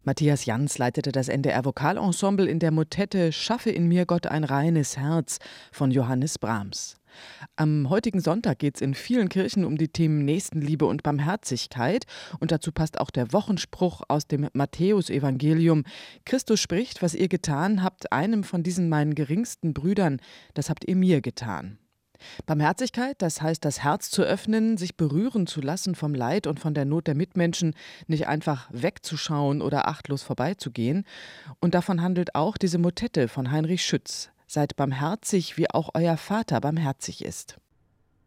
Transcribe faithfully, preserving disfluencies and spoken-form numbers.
Matthias Jans leitete das N D R-Vokalensemble in der Motette »Schaffe in mir, Gott, ein reines Herz« von Johannes Brahms. Am heutigen Sonntag geht es in vielen Kirchen um die Themen Nächstenliebe und Barmherzigkeit. Und dazu passt auch der Wochenspruch aus dem Matthäusevangelium. Christus spricht: Was ihr getan habt, einem von diesen meinen geringsten Brüdern, das habt ihr mir getan. Barmherzigkeit, das heißt, das Herz zu öffnen, sich berühren zu lassen vom Leid und von der Not der Mitmenschen, nicht einfach wegzuschauen oder achtlos vorbeizugehen. Und davon handelt auch diese Motette von Heinrich Schütz. Seid barmherzig, wie auch euer Vater barmherzig ist.